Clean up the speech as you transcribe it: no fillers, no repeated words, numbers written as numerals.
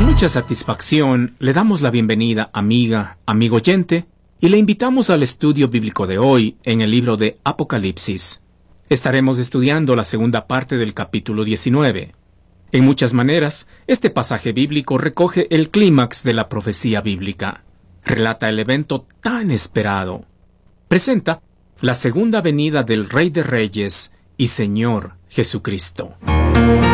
Con mucha satisfacción le damos la bienvenida, amiga, amigo oyente, y le invitamos al estudio bíblico de hoy en el libro de Apocalipsis. Estaremos estudiando la segunda parte del capítulo 19. En muchas maneras, este pasaje bíblico recoge el clímax de la profecía bíblica. Relata el evento tan esperado. Presenta la segunda venida del Rey de Reyes y Señor Jesucristo.